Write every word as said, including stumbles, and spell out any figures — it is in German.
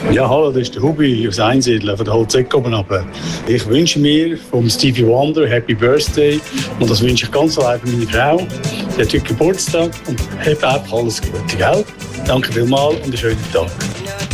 Ja, hallo, das ist der Hubi aus Einsiedeln von der Holzecke oben runter. Ich wünsche mir vom Stevie Wonder Happy Birthday und das wünsche ich ganz allein für meine Frau. Sie hat heute Geburtstag und hat einfach alles Gute, gell? Danke vielmals und einen schönen Tag.